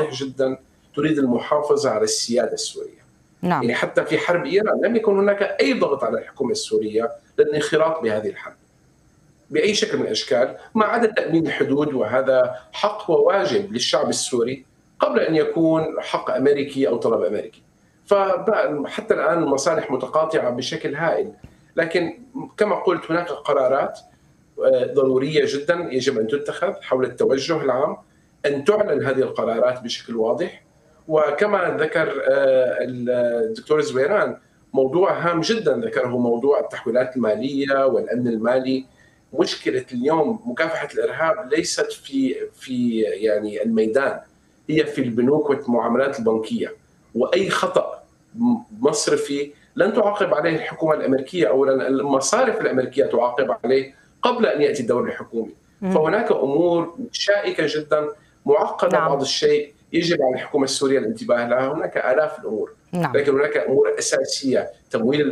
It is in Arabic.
واضح جدا تريد المحافظة على السيادة السورية. نعم. يعني حتى في حرب إيران لم يكن هناك أي ضغط على الحكومة السورية للانخراط بهذه الحرب بأي شكل من الأشكال، ما عدا تأمين الحدود، وهذا حق وواجب للشعب السوري قبل أن يكون حق أمريكي أو طلب أمريكي. فحتى الآن المصالح متقاطعة بشكل هائل، لكن كما قلت هناك قرارات ضرورية جدا يجب أن تتخذ حول التوجه العام، أن تعلن هذه القرارات بشكل واضح. وكما ذكر الدكتور زويران موضوع هام جدا ذكره، موضوع التحويلات المالية والأمن المالي. مشكلة اليوم مكافحة الإرهاب ليست في يعني الميدان، هي في البنوك والمعاملات البنكية، وأي خطأ مصرفي لن تعاقب عليه الحكومة الأمريكية، أولا المصارف الأمريكية تعاقب عليه قبل أن يأتي الدور الحكومي. فهناك أمور شائكة جدا معقدة. نعم. بعض الشيء يجب على الحكومة السورية الانتباه لها. هناك آلاف الأمور، نعم. لكن هناك أمور أساسية، تمويل